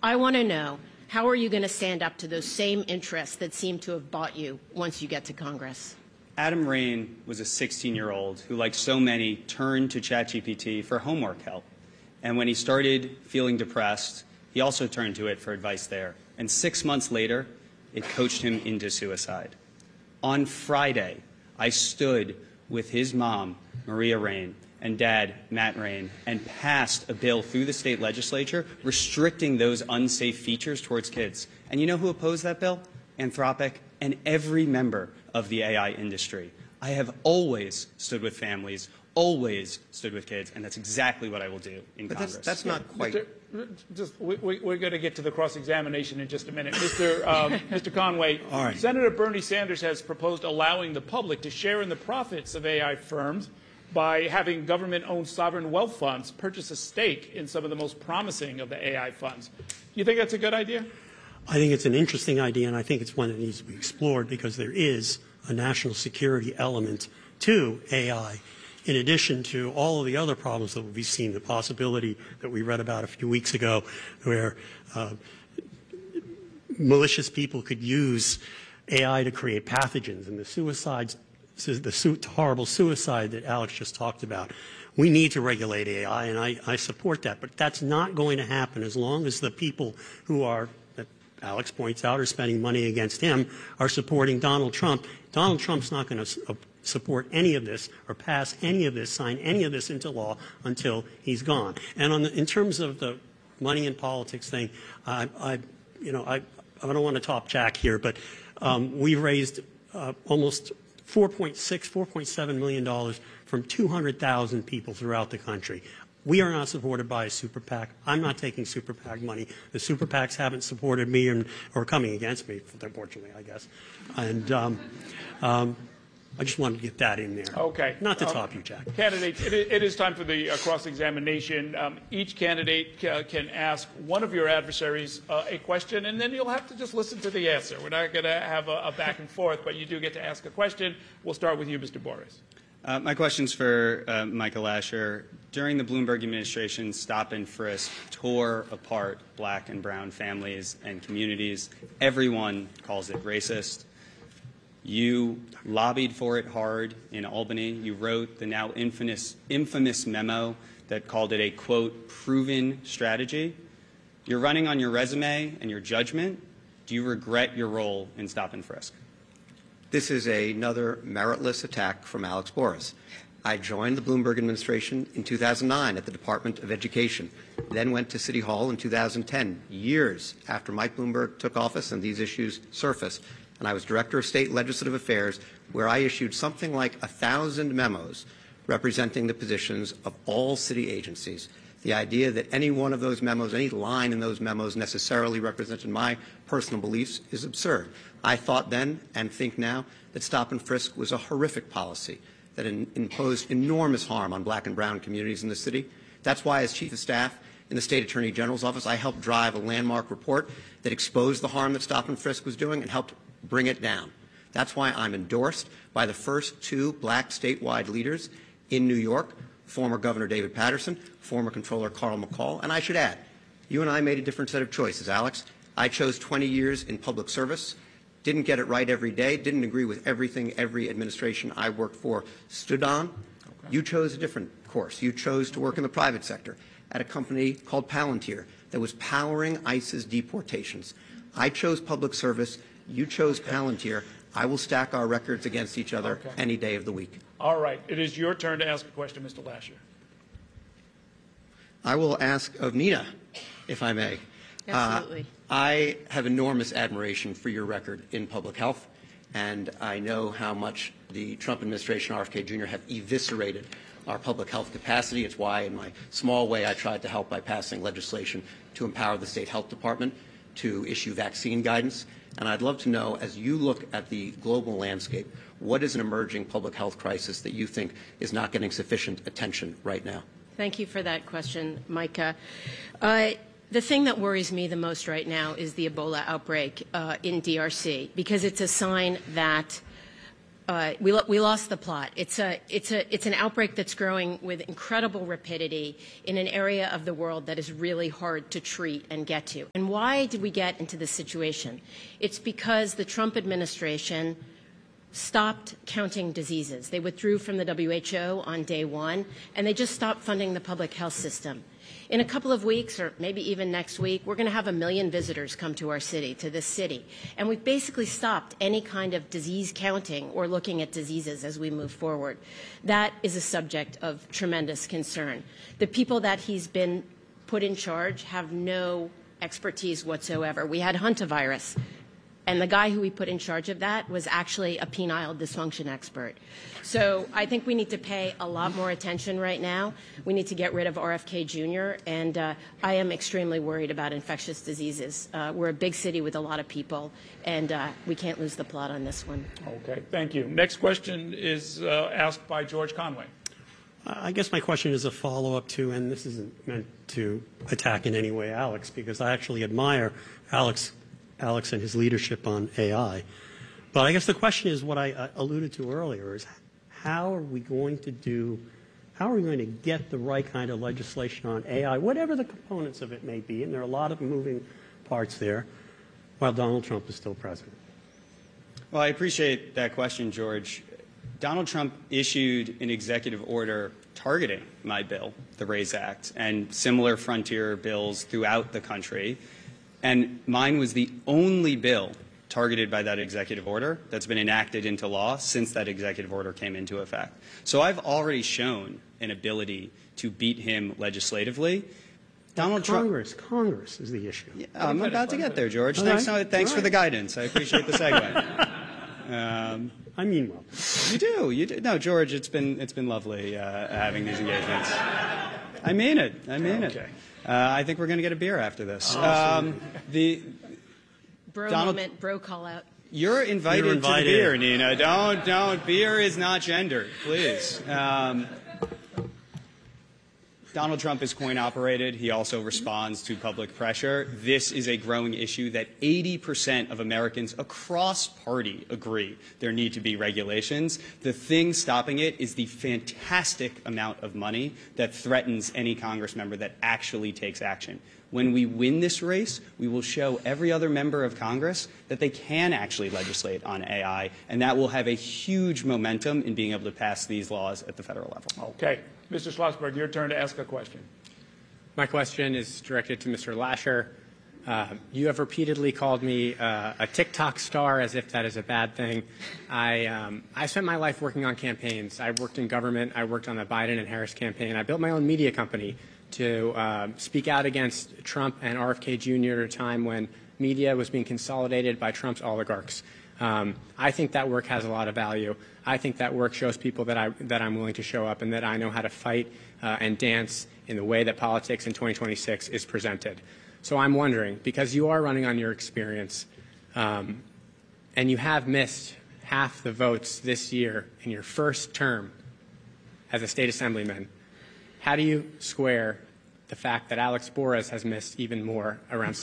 I want to know, how are you going to stand up to those same interests that seem to have bought you once you get to Congress? Adam Rain was a 16-year-old who, like so many, turned to ChatGPT for homework help. And when he started feeling depressed, he also turned to it for advice there. And 6 months later, it coached him into suicide. On Friday, I stood with his mom, Maria Rain, and dad, Matt Rain, and passed a bill through the state legislature restricting those unsafe features towards kids. And you know who opposed that bill? Anthropic and every member of the AI industry. I have always stood with families, always stood with kids, and that's exactly what I will do in Congress. That's not quite. We're going to get to the cross-examination in just a minute. Mr. Conway, All right. Senator Bernie Sanders has proposed allowing the public to share in the profits of AI firms by having government-owned sovereign wealth funds purchase a stake in some of the most promising of the AI funds. Do you think that's a good idea? I think it's an interesting idea, and I think it's one that needs to be explored because there is a national security element to AI, in addition to all of the other problems that we've seen, the possibility that we read about a few weeks ago where malicious people could use AI to create pathogens and the horrible suicide that Alex just talked about. We need to regulate AI, and I support that, but that's not going to happen as long as the people who are, that Alex points out, are spending money against him, are supporting Donald Trump. Donald Trump's not going to support any of this or pass any of this, sign any of this into law until he's gone. And in terms of the money in politics thing, I don't want to top Jack here, but we raised almost $4.7 million from 200,000 people throughout the country. We are not supported by a super PAC. I'm not taking super PAC money. The super PACs haven't supported me or coming against me, unfortunately, I guess. And I just wanted to get that in there. Okay. Not to top you, Jack. Candidates, it is time for the cross-examination. Each candidate can ask one of your adversaries a question, and then you'll have to just listen to the answer. We're not going to have a back and forth, but you do get to ask a question. We'll start with you, Mr. Boris. My question's for Michael Lasher. During the Bloomberg administration, stop and frisk tore apart black and brown families and communities. Everyone calls it racist. You lobbied for it hard in Albany. You wrote the now infamous memo that called it a, quote, proven strategy. You're running on your resume and your judgment. Do you regret your role in stop and frisk? This is another meritless attack from Alex Boris. I joined the Bloomberg administration in 2009 at the Department of Education, then went to City Hall in 2010, years after Mike Bloomberg took office and these issues surfaced. And I was Director of State Legislative Affairs, where I issued something like 1,000 memos representing the positions of all city agencies. The idea that any one of those memos, any line in those memos necessarily represented my personal beliefs is absurd. I thought then and think now that stop and frisk was a horrific policy that imposed enormous harm on black and brown communities in the city. That's why, as Chief of Staff in the State Attorney General's office, I helped drive a landmark report that exposed the harm that stop and frisk was doing and helped bring it down. That's why I'm endorsed by the first two black statewide leaders in New York, former Governor David Paterson, former Comptroller Carl McCall. And I should add, you and I made a different set of choices, Alex. I chose 20 years in public service, didn't get it right every day, didn't agree with everything every administration I worked for stood on. Okay. You chose a different course. You chose to work in the private sector at a company called Palantir that was powering ICE's deportations. I chose public service. You chose Palantir. I will stack our records against each other any day of the week. All right. It is your turn to ask a question, Mr. Lasher. I will ask of Nina, if I may. Absolutely. I have enormous admiration for your record in public health, and I know how much the Trump administration, RFK Jr., have eviscerated our public health capacity. It's why, in my small way, I tried to help by passing legislation to empower the state health department to issue vaccine guidance. And I'd love to know, as you look at the global landscape, what is an emerging public health crisis that you think is not getting sufficient attention right now? Thank you for that question, Micah. The thing that worries me the most right now is the Ebola outbreak in DRC, because it's a sign that we lost the plot. It's an outbreak that's growing with incredible rapidity in an area of the world that is really hard to treat and get to. And why did we get into this situation? It's because the Trump administration stopped counting diseases. They withdrew from the WHO on day one, and they just stopped funding the public health system. In a couple of weeks, or maybe even next week, we're going to have 1 million visitors come to our city, to this city. And we've basically stopped any kind of disease counting or looking at diseases as we move forward. That is a subject of tremendous concern. The people that he's been put in charge have no expertise whatsoever. We had hantavirus, and the guy who we put in charge of that was actually a penile dysfunction expert. So I think we need to pay a lot more attention right now. We need to get rid of RFK Jr., and I am extremely worried about infectious diseases. We're a big city with a lot of people, and we can't lose the plot on this one. Okay, thank you. Next question is asked by George Conway. I guess my question is a follow-up to, and this isn't meant to attack in any way Alex, because I actually admire Alex and his leadership on AI. But I guess the question is what I alluded to earlier is how are we going to get the right kind of legislation on AI, whatever the components of it may be, and there are a lot of moving parts there, while Donald Trump is still president? Well, I appreciate that question, George. Donald Trump issued an executive order targeting my bill, the RAISE Act, and similar frontier bills throughout the country. And mine was the only bill targeted by that executive order that's been enacted into law since that executive order came into effect. So I've already shown an ability to beat him legislatively. Congress is the issue. Yeah, I'm about to get there, George. Thanks for the guidance. I appreciate the segue. I mean well. You do. No, George, it's been lovely having these engagements. I mean it. Okay. I think we're going to get a beer after this. Bro Donald, moment, bro call out. You're invited to the beer, Nina. Don't. Beer is not gendered, please. Donald Trump is coin-operated. He also responds to public pressure. This is a growing issue that 80% of Americans across party agree there need to be regulations. The thing stopping it is the fantastic amount of money that threatens any Congress member that actually takes action. When we win this race, we will show every other member of Congress that they can actually legislate on AI, and that will have a huge momentum in being able to pass these laws at the federal level. Okay. Mr. Schlossberg, your turn to ask a question. My question is directed to Mr. Lasher. You have repeatedly called me a TikTok star, as if that is a bad thing. I spent my life working on campaigns. I worked in government. I worked on the Biden and Harris campaign. I built my own media company to speak out against Trump and RFK Jr. at a time when media was being consolidated by Trump's oligarchs. I think that work has a lot of value. I think that work shows people that I'm willing to show up and that I know how to fight and dance in the way that politics in 2026 is presented. So I'm wondering, because you are running on your experience and you have missed half the votes this year in your first term as a state assemblyman, how do you square the fact that Alex Borras has missed even more, around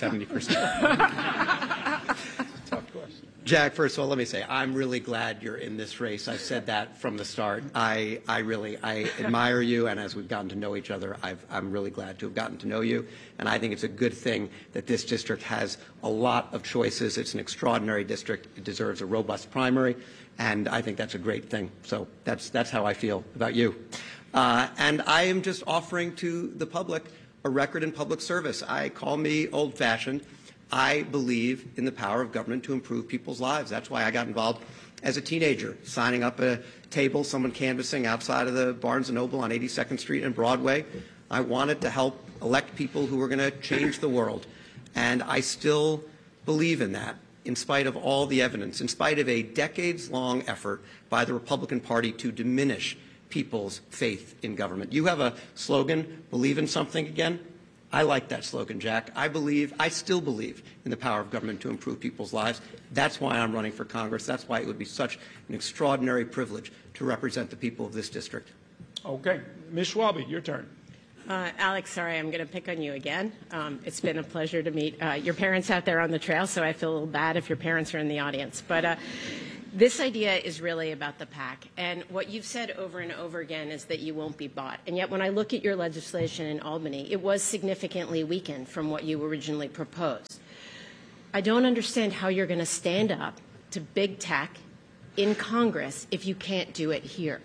70%? Jack, first of all, let me say, I'm really glad you're in this race. I've said that from the start. I admire you, and as we've gotten to know each other, I'm really glad to have gotten to know you. And I think it's a good thing that this district has a lot of choices. It's an extraordinary district. It deserves a robust primary, and I think that's a great thing. So that's how I feel about you. And I am just offering to the public a record in public service. Call me old-fashioned. I believe in the power of government to improve people's lives. That's why I got involved as a teenager, signing up a table, someone canvassing outside of the Barnes & Noble on 82nd Street and Broadway. I wanted to help elect people who were going to change the world. And I still believe in that, in spite of all the evidence, in spite of a decades-long effort by the Republican Party to diminish people's faith in government. You have a slogan, believe in something again? I like that slogan, Jack. I still believe in the power of government to improve people's lives. That's why I'm running for Congress. That's why it would be such an extraordinary privilege to represent the people of this district. Okay. Ms. Schwabe, your turn. Alex, sorry, I'm going to pick on you again. It's been a pleasure to meet your parents out there on the trail, so I feel a little bad if your parents are in the audience. But This idea is really about the PAC, and what you've said over and over again is that you won't be bought. And yet when I look at your legislation in Albany, it was significantly weakened from what you originally proposed. I don't understand how you're going to stand up to big tech in Congress if you can't do it here.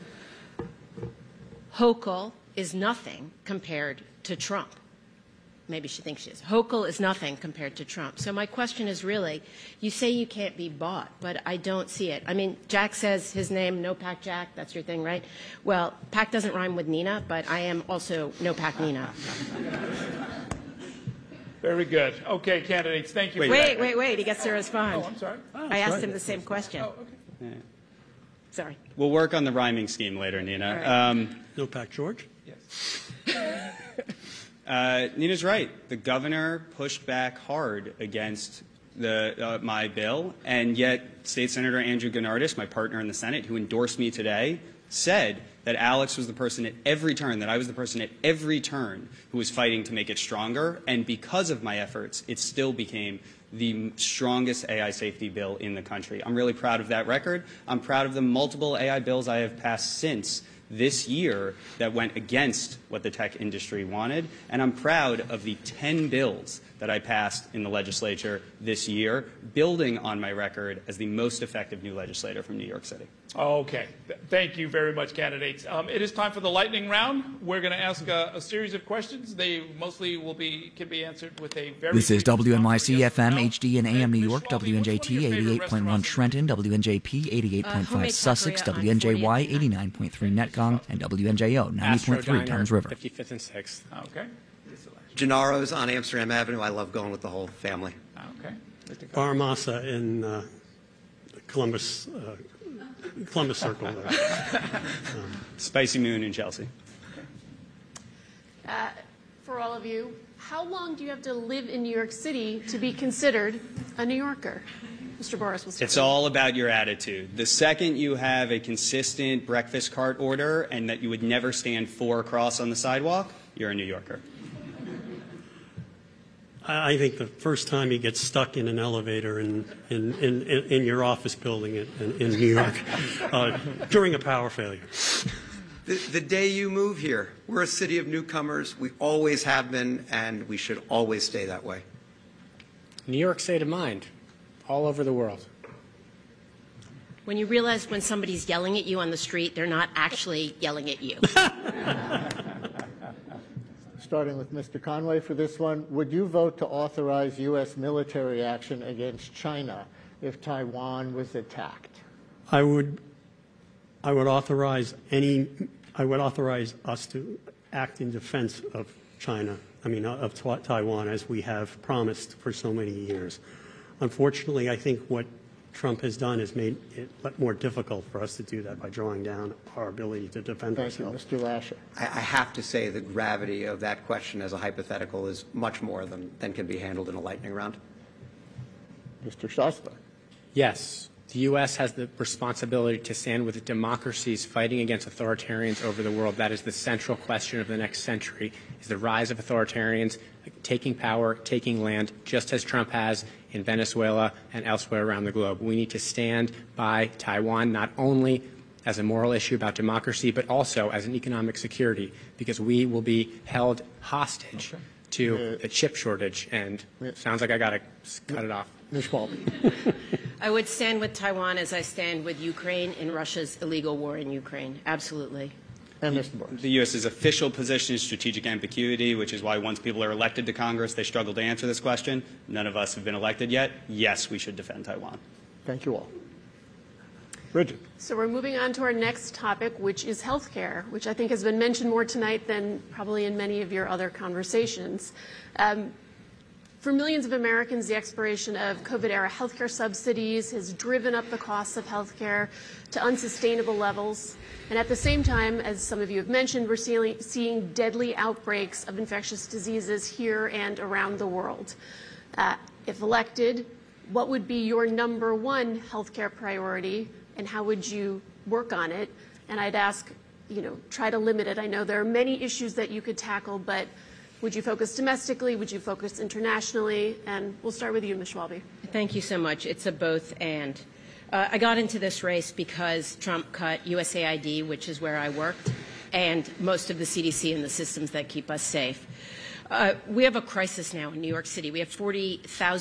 Hochul is nothing compared to Trump. Maybe she thinks she is. Hochul is nothing compared to Trump. So my question is really, you say you can't be bought, but I don't see it. I mean, Jack says his name, No Pac Jack, that's your thing, right? Well, Pac doesn't rhyme with Nina, but I am also No Pac Nina. Very good. Okay, candidates, thank you. Wait, he gets to respond. Oh, I'm sorry. I asked him the same question. Oh, okay. Sorry. We'll work on the rhyming scheme later, Nina. All No Pac George? Yes. Nina's right. The governor pushed back hard against my bill, and yet State Senator Andrew Gennardis, my partner in the Senate, who endorsed me today, said that Alex was the person at every turn, that I was the person at every turn who was fighting to make it stronger, and because of my efforts, it still became the strongest AI safety bill in the country. I'm really proud of that record. I'm proud of the multiple AI bills I have passed since this year that went against what the tech industry wanted, and I'm proud of the 10 bills that I passed in the legislature this year, building on my record as the most effective new legislator from New York City. Okay. Thank you very much, candidates. It is time for the lightning round. We're going to ask a series of questions. They mostly can be answered with a very This is WNYC FM, round. HD and AM New Ms. York, Schwalbe, which one of WNJT your favorite 88.1 restaurants? Trenton, WNJP 88.5 Homemade Sussex, taqueria on WNJY 40th. 89.3 Netcong, and WNJO Astro 90.3 Diner, Thames River. 55th and 6th. Okay. Gennaro's on Amsterdam Avenue. I love going with the whole family. Okay. Baramasa in Columbus Circle. There. Spicy Moon in Chelsea. For all of you, how long do you have to live in New York City to be considered a New Yorker? Mr. Boris will start. It's all about your attitude. The second you have a consistent breakfast cart order and that you would never stand 4 across on the sidewalk, you're a New Yorker. I think the first time you get stuck in an elevator in your office building in New York during a power failure. The day you move here, we're a city of newcomers. We always have been, and we should always stay that way. New York state of mind, all over the world. When you realize when somebody's yelling at you on the street, they're not actually yelling at you. Starting with Mr. Conway for this one, would you vote to authorize U.S. military action against China if Taiwan was attacked? I would authorize us to act in defense of China, of Taiwan, as we have promised for so many years. Unfortunately, I think what Trump has done has made it more difficult for us to do that by drawing down our ability to defend ourselves. Thank you. Mr. Lasher. I have to say the gravity of that question as a hypothetical is much more than can be handled in a lightning round. Mr. Shostak. Yes, the U.S. has the responsibility to stand with democracies fighting against authoritarians over the world. That is the central question of the next century, is the rise of authoritarians taking power, taking land, just as Trump has in Venezuela and elsewhere around the globe. We need to stand by Taiwan, not only as a moral issue about democracy, but also as an economic security, because we will be held hostage to the chip shortage. And it sounds like I got to cut it off. Ms. Schwalbe. I would stand with Taiwan as I stand with Ukraine in Russia's illegal war in Ukraine. Absolutely. And Mr. Boris. The U.S.'s official position is strategic ambiguity, which is why once people are elected to Congress, they struggle to answer this question. None of us have been elected yet. Yes, we should defend Taiwan. Thank you all. Bridget. So we're moving on to our next topic, which is healthcare, which I think has been mentioned more tonight than probably in many of your other conversations. For millions of Americans, the expiration of COVID-era healthcare subsidies has driven up the costs of healthcare to unsustainable levels. And at the same time, as some of you have mentioned, we're seeing deadly outbreaks of infectious diseases here and around the world. If elected, what would be your number one healthcare priority, and how would you work on it? And I'd ask, try to limit it. I know there are many issues that you could tackle, but would you focus domestically? Would you focus internationally? And we'll start with you, Ms. Schwalbe. Thank you so much. It's a both and. I got into this race because Trump cut USAID, which is where I worked, and most of the CDC and the systems that keep us safe. We have a crisis now in New York City. We have 40,000